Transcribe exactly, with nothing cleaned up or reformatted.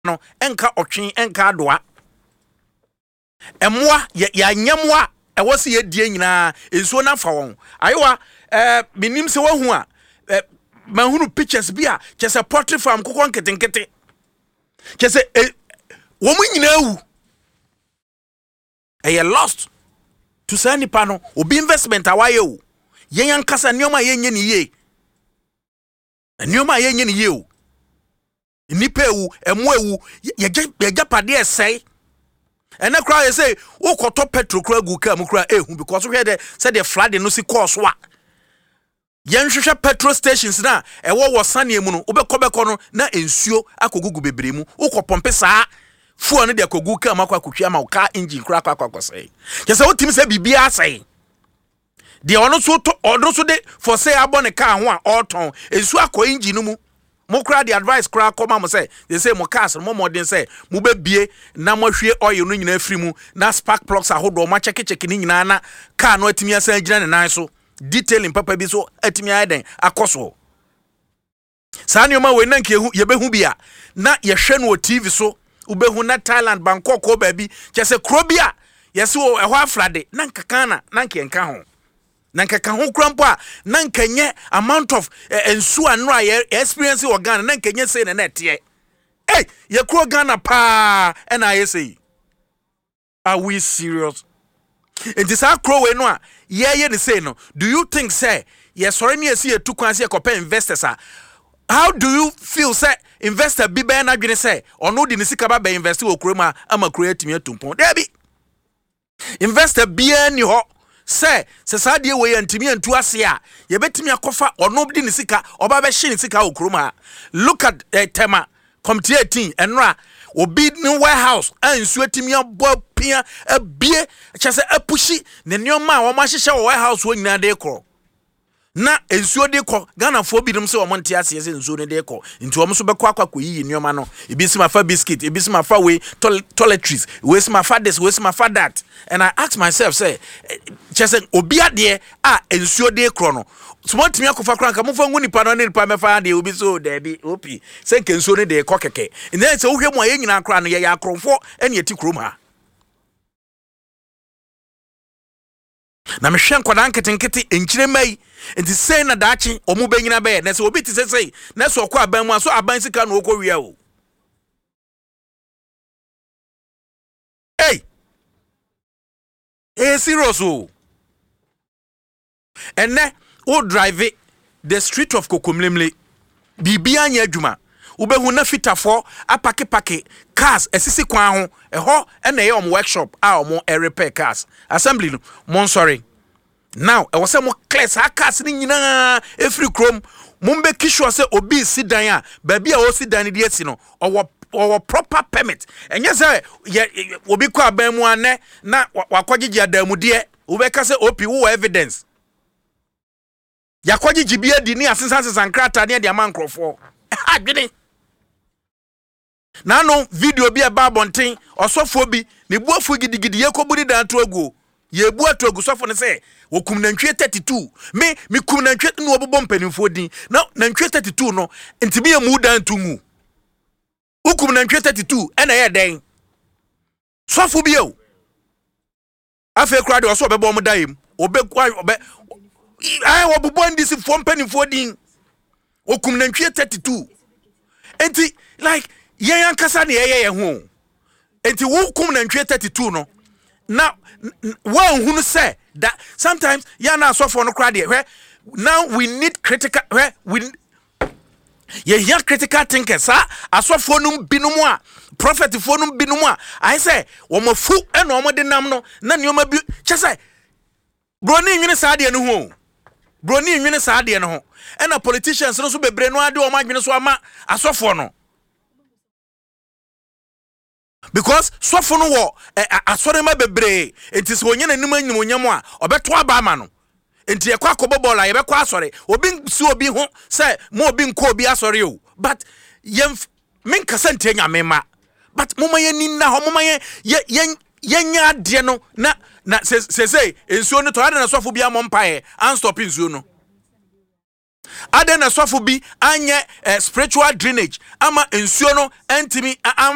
no enka otwen enka adoa emmoa ya nyamwa ewo se ye die nyina ensuo na fa won ayewa eh minim se wahu a eh, mahunu pictures bia chese poultry farm kokon nketenkete chese eh, wo mu nyina wu eye lost to say nipa no obi investment awaye o yen yankasa nioma yenye ni ye nioma yenye ni ye o nipa ewu emu ewu ye ye japade esai ena kra ye say wo koto petrol kra gu ka mu kra ehu because we dey say the flood no si course wa yen hwehwe petrol stations na ewo wo sane mu no obekọ bekọ no na ensuo akogugu bebre mu wo ko pompe saa fuo no de akogu ka makwa kwhwa ma ka engine kra akwa kwakosai kese wo timi say bibia asai de ono so to ono so de for say abone ka ho a oton ensuo akọ engine mu mo kra the advice kra koma mo say they say mo cars mo modern say mo be bie na mo hwe oil no nyina afiri mu na spark plugs ahodo ma check check ni nyina na car no atimi asan agina ne nan so detailing papa bi so atimi aden akoso sa nyoma we nanke ye behu bia na ye hwe no T V so ubehu na Thailand Bangkok ko ba bi chese krobia yesi wo ehwa afrade nanka kana nanke enka ho nanka ka ho krampo a nanka nye amount of ensu anu a experience wo Ghana nanka nye say na net ye eh ye kro Ghana pa and I say are we serious? And this are crow we no a ye ye ne say no do you think say ye sori ne esi etu kwan say kopa investors a how do you feel say investor bi be na dwene say ono di ne sika ba be invest wo kro ma ama kro atimi atumpon debi investor bi ani ho say se sadie we antimi antu ase a ye betimi akofa ono di ne sika oba be hye ne sika wo kro ma look at uh, tema committee eighteen enra obi ni warehouse ansu atimi abo pia abie chese apushi ne nyoma a wo ma hyehye wo warehouse wo nyina de kro na ensuo de ko Ghana fo bi dum se o monte ase se ensuo ne de ko nti o so bekọ akwa yi nyoma no ebi sima fa biscuit ebi sima fa we toiletries we sima fa this we sima fa that and I ask myself say chese obi ade a ensuo de kro no so montimi akofa kra nka mo fa nguni pa no ne pa me fa de obi so de bi opi se nke ensuo ne de ko keke na se wo hwe mo aye nyina kra no ye ya akrofo ene eti krom ha na me hwe nkoda nketenkete enkire mai enti sei na daachi omu benyina be na se obi ti sei na so okọ aban mu aso aban sika no okọ wia o hey eh serious o enne o drive the street of Kokomlemle bibia anya adwuma ubehu na fitafo apake pake cars esisi kwan ho eho na ye om workshop a om repair cars assembly no mon sorry now e was mo class ha cars ni nyina every chrome mumbe kisho se obi sidan a ba bia o sidan ni de asi no owo owo proper permit enye se obi kwa aban mu ane na wakogigi adamude ubeka se opi wo evidence yakogigi bia di ni asensanse sankrata ne de amankrofo adwene na no video bi e ba bonten osofo bi ne buafu gidigidi ye kobudi dan to agu ye bu atogu sofo ne se wokum nantwe thirty-two me me kum nantwe no obobom panimfo din na nantwe thirty-two no ntimi ye mu dan tumu wokum nantwe thirty-two ena ye den sofo bi o afa kura de oso obebo mo dayem obekwa obe ai wobobo ndisi fo panimfo din wokum nantwe thirty-two enti like ye yankasa ne ye ye ho enti wokum nantwe thirty-two no now one who say that sometimes ya na so for no crowd here now we need critical where we ye yeah critical thinkers ah asofo num binumu a prophet fo num binumu a I say wo mafu e no mo de nam no na neoma bi che say broni nwene saade no ho broni nwene saade no ho e na politicians no so bebre no ade o ma nwene so ama asofo no because sofo no wo asore ma bebre enti se onye nanim anyim onyam a obeto aba ama no enti ye kwa kobobola ye be kwa asore obi si obi ho se mo obi nko obi asore o but yem men kasa ntenya mema but moma ye ninna ho moma ye ye nya ade no na na se se ensuo no to ade na sofo bi amompae an stop ensuo no ade na sofo bi anye spiritual drainage ama ensuo no antimi